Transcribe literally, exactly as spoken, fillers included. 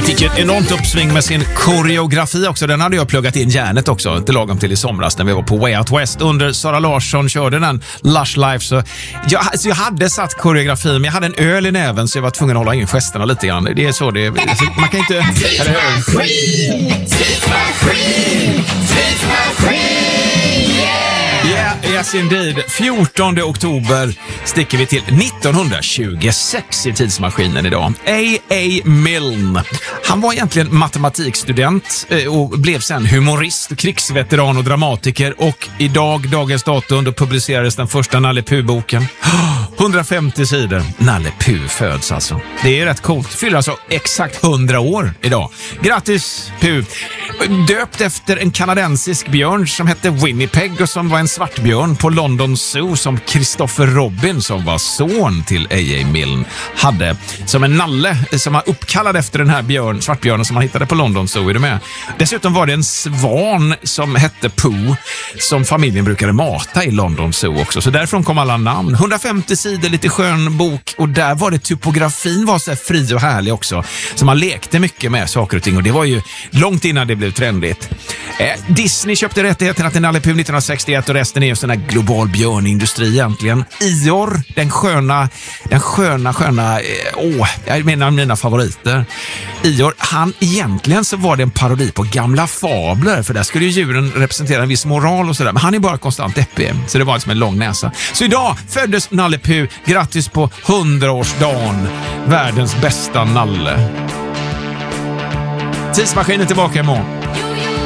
Han fick ju ett enormt uppsving med sin koreografi också. Den hade jag pluggat in järnet också, inte lagom till i somras när vi var på Way Out West. Under Sara Larsson körde den Lush Life. Så jag, alltså jag hade satt koreografin, men jag hade en öl i näven så jag var tvungen att hålla in gesterna lite grann. Det är så det är. Alltså, man kan inte... Yeah, yes indeed. fjortonde oktober sticker vi till nittonhundratjugosex i tidsmaskinen idag. A A. Milne. Han var egentligen matematikstudent och blev sen humorist, krigsveteran och dramatiker. Och idag, dagens datum, då publicerades den första Nalle Puh-boken. hundrafemtio sidor. Nalle Puh föds alltså. Det är rätt coolt. Fyller alltså exakt hundra år idag. Grattis Puh. Döpt efter en kanadensisk björn som hette Winnipeg och som var en svartbjörn på London Zoo som Christopher Robin, som var son till A A. Milne, hade som en nalle som var uppkallad efter den här björn, svartbjörnen som man hittade på London Zoo. Är du med? Dessutom var det en svan som hette Pooh som familjen brukade mata i London Zoo också. Så därifrån kom alla namn. hundrafemtio sidor, lite skön bok, och där var det typografin var så här fri och härlig också. Så man lekte mycket med saker och ting, och det var ju långt innan det blev trendigt. Eh, Disney köpte rättigheterna till Nalle Puh nittonhundrasextioett och resten är ju sån här global björnindustri egentligen. Ior, den sköna, den sköna, sköna, eh, åh, jag menar mina favoriter. Ior, han egentligen så var det en parodi på gamla fabler, för där skulle ju djuren representera en viss moral och sådär, men han är bara konstant deppig, så det var som en lång näsa. Så idag föddes Nalle Puh, grattis på hundraårsdagen, världens bästa Nalle. Tidsmaskinen tillbaka imorgon.